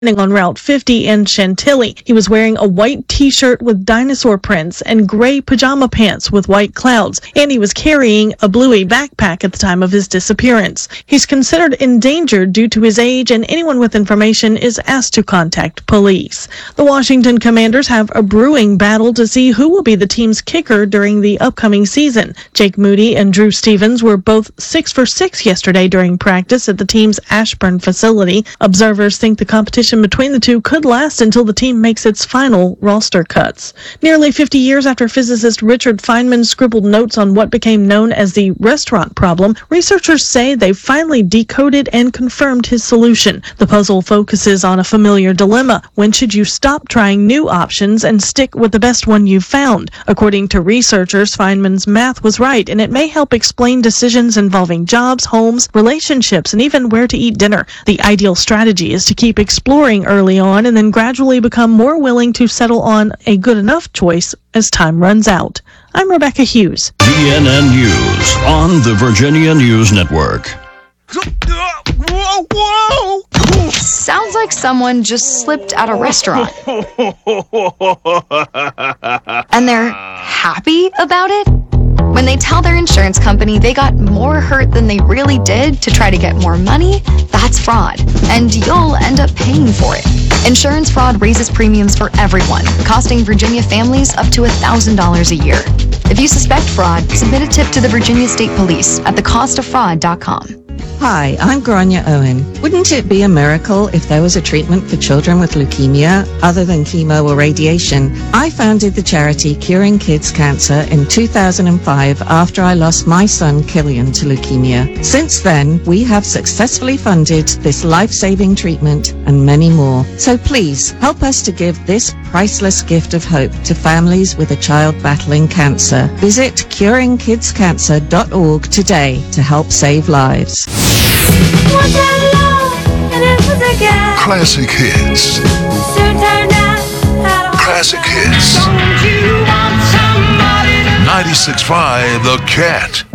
on Route 50 in Chantilly. He was wearing a white t-shirt with dinosaur prints and gray pajama pants with white clouds, and he was carrying a bluey backpack at the time of his disappearance. He's considered endangered due to his age, and anyone with information is asked to contact police. The Washington Commanders have a brewing battle to see who will be the team's kicker during the upcoming season. Jake Moody and Drew Stevens were both 6 for 6 yesterday during practice at the team's Ashburn facility. Observers think the competition between the two could last until the team makes its final roster cuts. Nearly 50 years after physicist Richard Feynman scribbled notes on what became known as the restaurant problem, researchers say they've finally decoded and confirmed his solution. The puzzle focuses on a familiar dilemma. When should you stop trying new options and stick with the best one you've found? According to researchers, Feynman's math was right, and it may help explain decisions involving jobs, homes, relationships, and even where to eat dinner. The ideal strategy is to keep exploring early on and then gradually become more willing to settle on a good enough choice as time runs out. I'm Rebecca Hughes. VNN News on the Virginia News Network. Sounds like someone just slipped at a restaurant. And they're happy about it? When they tell their insurance company they got more hurt than they really did to try to get more money, that's fraud, and you'll end up paying for it. Insurance fraud raises premiums for everyone, costing Virginia families up to $1,000 a year. If you suspect fraud, submit a tip to the Virginia State Police at thecostoffraud.com. Hi, I'm Grania Owen. Wouldn't it be a miracle if there was a treatment for children with leukemia other than chemo or radiation? I founded the charity Curing Kids Cancer in 2005 after I lost my son Killian to leukemia. Since then, we have successfully funded this life-saving treatment and many more. So please, help us to give this priceless gift of hope to families with a child battling cancer. Visit curingkidscancer.org today to help save lives. Classic hits. Classic hits. 96.5 The Cat.